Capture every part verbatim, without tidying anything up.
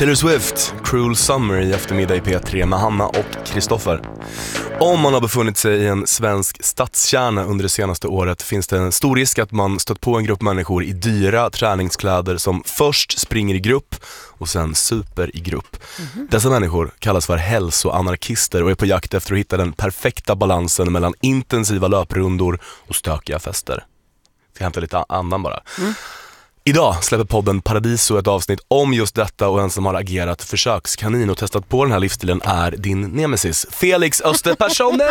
Taylor Swift, Cruel Summer i eftermiddag i P tre med Hanna och Kristoffer. Om man har befunnit sig i en svensk stadskärna under det senaste året finns det en stor risk att man stött på en grupp människor i dyra träningskläder som först springer i grupp och sen super i grupp. Mm-hmm. Dessa människor kallas för hälsoanarkister och är på jakt efter att hitta den perfekta balansen mellan intensiva löprundor och stökiga fester. Ska hämta lite andan bara. Mm. Idag släpper podden Paradiso ett avsnitt om just detta och en som har agerat försökskanin och testat på den här livsstilen är din nemesis, Felix Österpersone!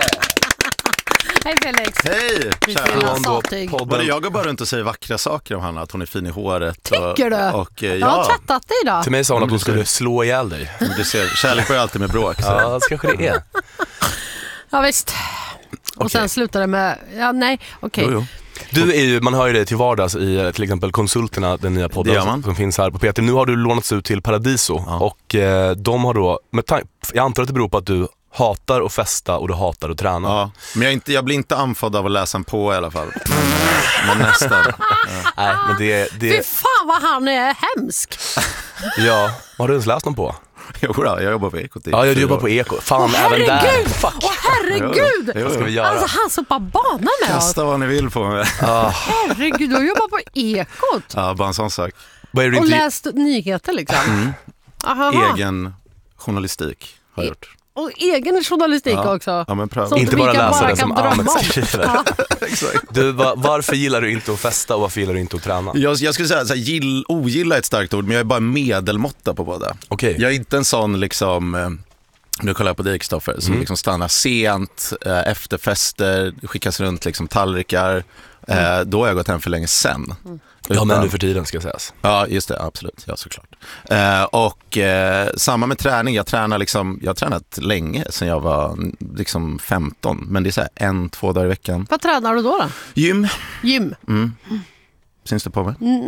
Hej Felix! Hej! Kära. Både jag går bara runt och säger vackra saker om Hanna, att hon är fin i håret. Tycker du? Och, och, ja. Jag har tvättat dig idag. Till mig sa hon att hon skulle slå ihjäl dig. Du ser, kärlek börjar alltid med bråk. Så. Ja, det kanske det är. Ja visst. Och okay. Sen slutar det med, ja nej, okej. Okay. Du är ju, man hör ju det till vardags i till exempel Konsulterna, den nya podden som finns här på P T. Nu har du lånats ut till Paradiso, ja. Och eh, de har då, med jag antar att det beror på att du hatar att festa och du hatar att träna. Ja, men jag, inte, jag blir inte anfådd av att läsa en på i alla fall. Men, men nästan. Ja. Nej, men det, det... Fy fan vad han är hemsk. Ja, har du ens läst någon på? Jo då, jag jobbar på Ekot. Ja, jag jobbar på Eko. Fan, Åh, även där. Fuck. Åh herregud. Vad ska vi göra? Alltså han sopar banan med oss. Kasta vad ni vill på mig. Ah. Herregud, du jobbar på Ekot. Ja, bara en sån sak. Och inte... läst nyheter liksom. Mm. Aha. Egen journalistik har jag gjort. Och egen journalistik ja. också. Ja, men pröva. Som inte bara läsa bara det som Ahmed skriver. Ja. Du, var, varför gillar du inte att festa och varför gillar du inte att träna? Jag, jag skulle säga så här, gill, ogilla är ett starkt ord, men jag är bara medelmåtta på båda. Okay. Jag är inte en sån liksom... Nu kollar jag på dig, Kristoffer, som mm. liksom stannar sent, eh, efter fester, skickas runt liksom tallrikar. Eh, då har jag gått hem för länge sen. Mm. Ja, men nu för tiden ska sägas. Ja, just det, absolut, ja såklart. Eh, och eh, samma med träning, jag tränar liksom, jag har tränat länge sedan jag var liksom femton, men det är så här en, två dagar i veckan. Vad tränar du då då? Gym. Gym? Mm. Syns det på mig? Mm.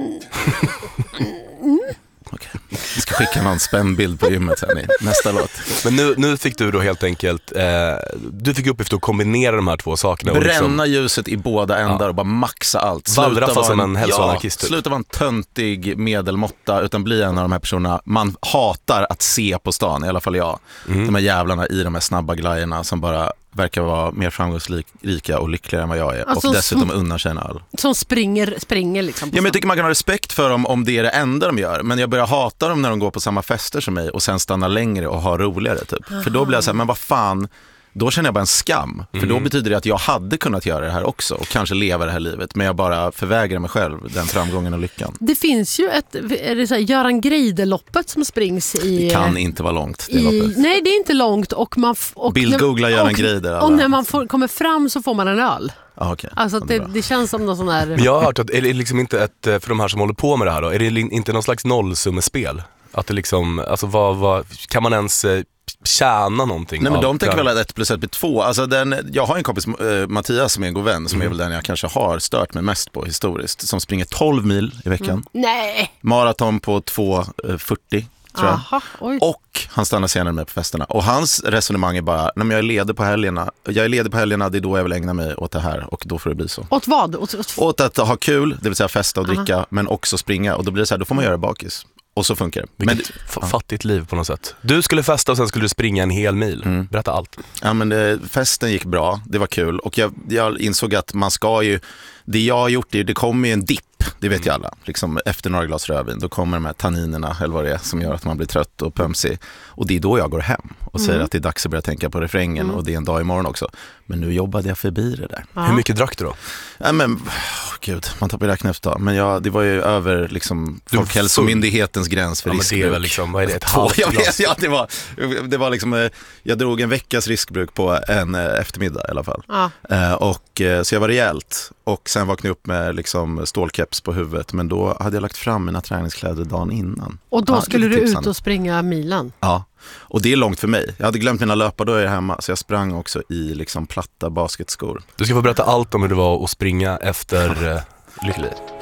Mm. Okej, vi ska skicka någon spännbild på gymmet sen i nästa låt. Men nu, nu fick du då helt enkelt eh, du fick uppgift att kombinera de här två sakerna. Bränna och liksom, ljuset i båda ändar ja. Och bara maxa allt. Vallraffa som en hälsoanarkist. Ja, sluta vara en töntig medelmåtta utan bli en av de här personerna man hatar att se på stan, i alla fall jag. Mm. De här jävlarna i de här snabba glajerna som bara verkar vara mer framgångsrika och lyckligare än vad jag är. Alltså, och dessutom unnar sig en öl. Som springer, springer liksom. Ja, men jag tycker man kan ha respekt för dem om det är det enda de gör. Men jag börjar hata dem när de går på samma fester som mig och sen stannar längre och har roligare typ. Aha. För då blir jag så här, men vad fan... Då känner jag bara en skam. För mm. då betyder det att jag hade kunnat göra det här också. Och kanske leva det här livet. Men jag bara förvägrar mig själv den framgången och lyckan. Det finns ju ett, är det så här, Göran Greider-loppet som springs i... Det kan inte vara långt, det i, loppet. Nej, det är inte långt. Och man och Bildgoogla Göran Greider. Och, och när man får, kommer fram så får man en öl. Ah, okay. Alltså det, det känns som någon sån här... Men jag har hört att, är det liksom inte ett, för de här som håller på med det här då, är det inte någon slags nollsummespel? Att det liksom, alltså vad, vad kan man ens... tjäna någonting. Nej, men de tänker väl att ett plus ett blir två. Alltså den, jag har en kompis, äh, Mattias, som är en god vän, som mm. är väl den jag kanske har stört mig mest på historiskt, som springer tolv mil i veckan. Mm. Nej. Maraton på två fyrtio tror jag. Aha, oj. Och han stannar senare med på festerna. Och hans resonemang är bara, när jag är ledig på helgerna, jag är ledig på helgerna, det är då jag vill ägna mig åt det här och då får det bli så. Åt vad? Åt, åt... åt att ha kul, det vill säga festa och dricka, Aha. men också springa. Och då blir det så här, då får man göra bakis. Och så funkar det. Men f- fattigt liv på något sätt. Du skulle festa och sen skulle du springa en hel mil. Mm. Berätta allt. Ja, men det, festen gick bra. Det var kul. Och jag, jag insåg att man ska ju... Det jag har gjort är, det kommer ju en dipp. Det vet ju alla. Liksom, efter några glas rödvin, då kommer de här tanninerna, eller vad det är, som gör att man blir trött och pömsig. Och det är då jag går hem och säger mm. att det är dags att börja tänka på refrängen. Mm. Och det är en dag imorgon också. Men nu jobbade jag förbi det där. Ja. Hur mycket drack du då? Ja, men, oh, gud, man tappar räkna efter ett tag. Men jag, det var ju över liksom, Folkhälsomyndighetens gräns för ja, riskbruk. Det är väl liksom, vad är det, ett halvt glas? Ja, det var, det var liksom, jag drog en veckas riskbruk på en eftermiddag i alla fall. Ja. Uh, och, så jag var rejält. Och sen vaknade jag upp med liksom, stålkeps på huvudet. Men då hade jag lagt fram mina träningskläder dagen innan. Och då ja, skulle du ut och springa milen? Ja, och det är långt för mig. Jag hade glömt mina löpardojor hemma, så jag sprang också i liksom, platta basketskor. Du ska få berätta allt om hur det var att springa efter uh, Lycklig.